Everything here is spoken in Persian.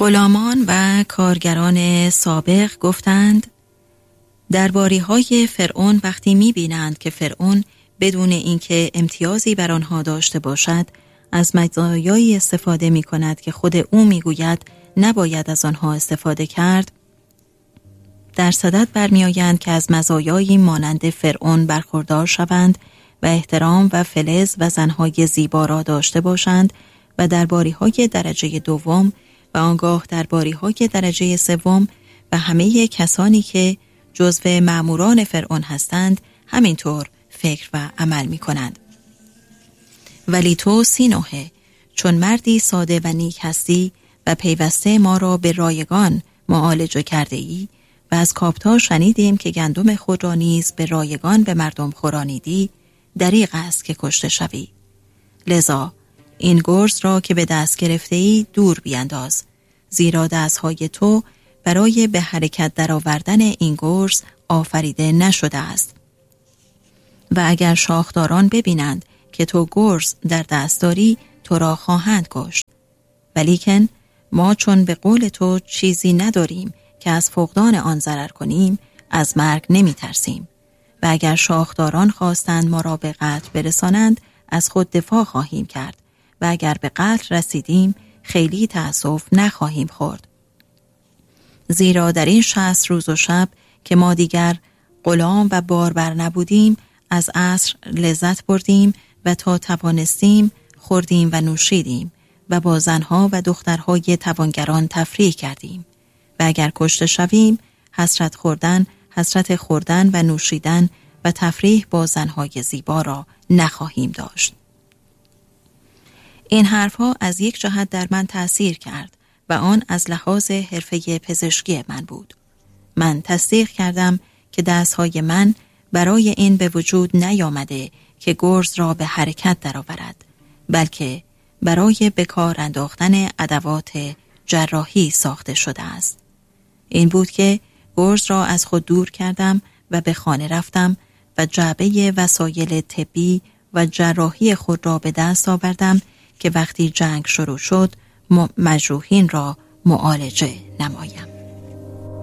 غلامان و کارگران سابق گفتند درباری‌های فرعون وقتی می‌بینند که فرعون بدون اینکه امتیازی بر آنها داشته باشد از مزایایی استفاده می‌کند که خود او می‌گوید نباید از آنها استفاده کرد، در صدد برمی‌آیند که از مزایایی مانند فرعون برخوردار شوند و احترام و فلز و زنهای زیبا را داشته باشند و درباری‌های درجه دوم و آنگاه درباری‌های درجه سوم و همه کسانی که جزو مأموران فرعون هستند همینطور فکر و عمل می‌کنند. ولی تو سینوحه، چون مردی ساده و نیک هستی و پیوسته ما را به رایگان معالجه کرده ای و از کاپتا شنیدیم که گندم خود را نیز به رایگان به مردم خورانیدی، دریغ است که کشته شوی. لذا این گرز را که به دست گرفته ای دور بینداز، زیرا دستهای تو برای به حرکت درآوردن این گرز آفریده نشده است. و اگر شاخداران ببینند که تو گرز در دست داری تو را خواهند کشت. ولیکن ما چون به قول تو چیزی نداریم که از فقدان آن ضرر کنیم، از مرگ نمی ترسیم. و اگر شاخداران خواستند ما را به قتل برسانند از خود دفاع خواهیم کرد و اگر به قتل رسیدیم خیلی تأسف نخواهیم خورد. زیرا در این 60 روز و شب که ما دیگر غلام و باربر نبودیم از عصر لذت بردیم و تا توانستیم خوردیم و نوشیدیم و با زنها و دخترهای توانگران تفریح کردیم و اگر کشته شویم حسرت خوردن و نوشیدن و تفریح با زنهای زیبا را نخواهیم داشت. این حرفها از یک جهت در من تأثیر کرد و آن از لحاظ حرفه پزشکی من بود. من تصدیق کردم که دستهای من برای این به وجود نیامده که گرز را به حرکت درآورد، بلکه برای به کار انداختن ادوات جراحی ساخته شده است. این بود که گرز را از خود دور کردم و به خانه رفتم و جعبه وسایل طبی و جراحی خود را به دست آوردم که وقتی جنگ شروع شد مجروحین را معالجه نمایم.